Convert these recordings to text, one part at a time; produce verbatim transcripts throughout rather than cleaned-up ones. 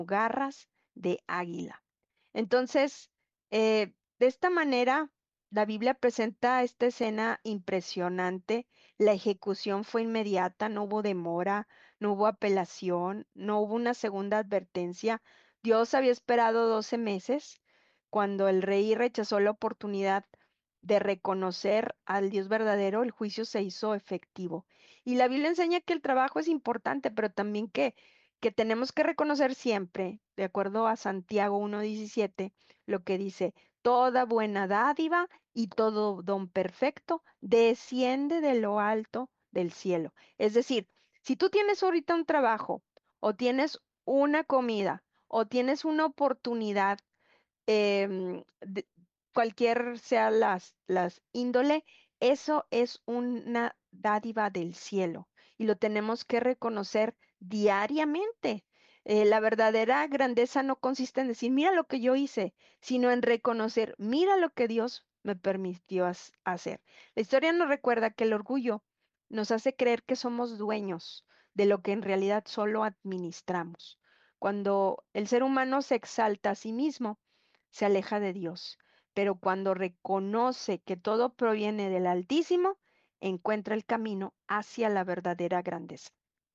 garras de águila. Entonces, eh, de esta manera, la Biblia presenta esta escena impresionante. La ejecución fue inmediata, no hubo demora, no hubo apelación, no hubo una segunda advertencia. Dios había esperado doce meses cuando el rey rechazó la oportunidad de reconocer al Dios verdadero, el juicio se hizo efectivo. Y la Biblia enseña que el trabajo es importante, pero también que que tenemos que reconocer siempre, de acuerdo a Santiago uno diecisiete, lo que dice, toda buena dádiva y todo don perfecto desciende de lo alto del cielo. Es decir, si tú tienes ahorita un trabajo o tienes una comida o tienes una oportunidad, em, de- cualquier sea las, las índole, eso es una dádiva del cielo y lo tenemos que reconocer diariamente. Eh, la verdadera grandeza no consiste en decir, mira lo que yo hice, sino en reconocer, mira lo que Dios me permitió has- hacer. La historia nos recuerda que el orgullo nos hace creer que somos dueños de lo que en realidad solo administramos. Cuando el ser humano se exalta a sí mismo, se aleja de Dios, pero cuando reconoce que todo proviene del Altísimo, encuentra el camino hacia la verdadera grandeza.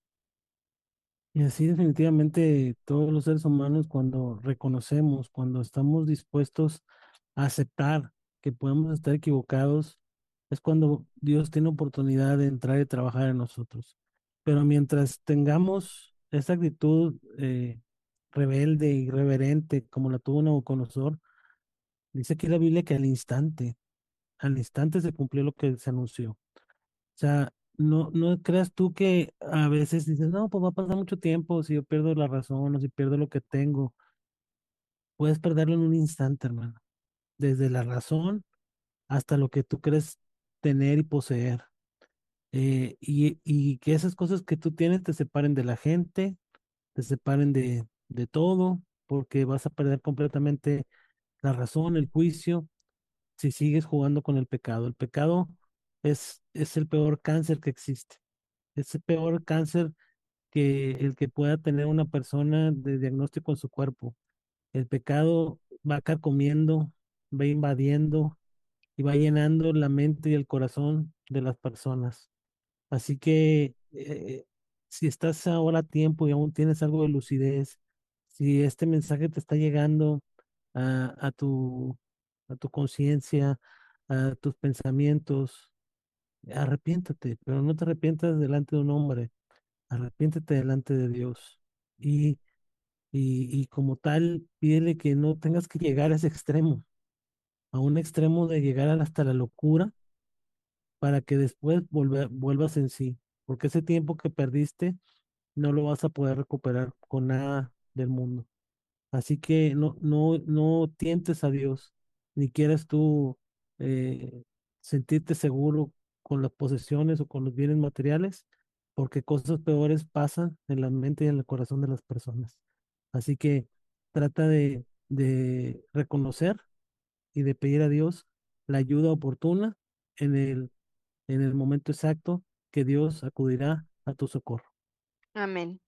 Y así definitivamente todos los seres humanos cuando reconocemos, cuando estamos dispuestos a aceptar que podemos estar equivocados, es cuando Dios tiene oportunidad de entrar y trabajar en nosotros. Pero mientras tengamos esa actitud eh, rebelde, irreverente, como la tuvo Nabucodonosor, dice aquí la Biblia que al instante, al instante se cumplió lo que se anunció. O sea, no, no creas tú que a veces dices, no, pues va a pasar mucho tiempo si yo pierdo la razón o si pierdo lo que tengo. Puedes perderlo en un instante, hermano. Desde la razón hasta lo que tú crees tener y poseer. Eh, y, y que esas cosas que tú tienes te separen de la gente, te separen de, de todo, porque vas a perder completamente la razón, el juicio, si sigues jugando con el pecado. El pecado es, es el peor cáncer que existe. Es el peor cáncer que el que pueda tener una persona de diagnóstico en su cuerpo. El pecado va carcomiendo, va invadiendo y va llenando la mente y el corazón de las personas. Así que eh, si estás ahora a tiempo y aún tienes algo de lucidez, si este mensaje te está llegando a, a tu, a tu conciencia, a tus pensamientos, arrepiéntate, pero no te arrepientas delante de un hombre, arrepiéntete delante de Dios. Y, y, y como tal, pídele que no tengas que llegar a ese extremo, a un extremo de llegar a- hasta la locura para que después volve- vuelvas en sí, porque ese tiempo que perdiste no lo vas a poder recuperar con nada del mundo. Así que no, no, no tientes a Dios, ni quieras tú eh, sentirte seguro con las posesiones o con los bienes materiales, porque cosas peores pasan en la mente y en el corazón de las personas. Así que trata de, de reconocer y de pedir a Dios la ayuda oportuna en el, en el momento exacto que Dios acudirá a tu socorro. Amén.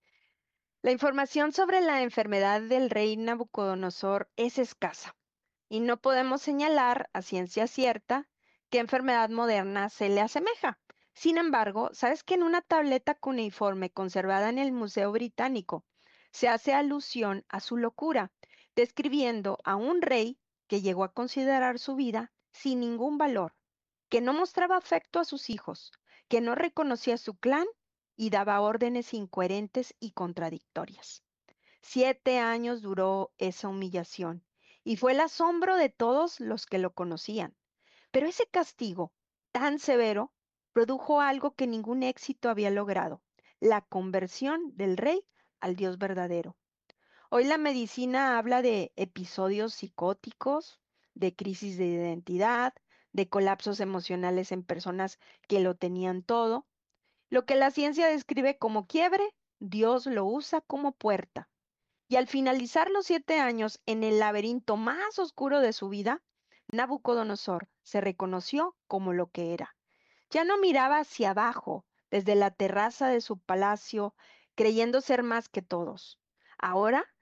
La información sobre la enfermedad del rey Nabucodonosor es escasa y no podemos señalar a ciencia cierta qué enfermedad moderna se le asemeja. Sin embargo, ¿sabes que en una tableta cuneiforme conservada en el Museo Británico se hace alusión a su locura, describiendo a un rey que llegó a considerar su vida sin ningún valor, que no mostraba afecto a sus hijos, que no reconocía su clan y daba órdenes incoherentes y contradictorias? Siete años duró esa humillación y fue el asombro de todos los que lo conocían. Pero ese castigo tan severo produjo algo que ningún éxito había logrado, la conversión del rey al Dios verdadero. Hoy la medicina habla de episodios psicóticos, de crisis de identidad, de colapsos emocionales en personas que lo tenían todo. Lo que la ciencia describe como quiebre, Dios lo usa como puerta. Y al finalizar los siete años en el laberinto más oscuro de su vida, Nabucodonosor se reconoció como lo que era. Ya no miraba hacia abajo desde la terraza de su palacio, creyendo ser más que todos. Ahora